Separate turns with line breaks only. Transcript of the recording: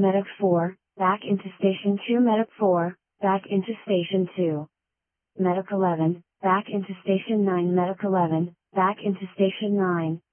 medic 4, back into station 2 medic 4, back into station 2. Medic 11, back into station 9 medic 11, back into station 9,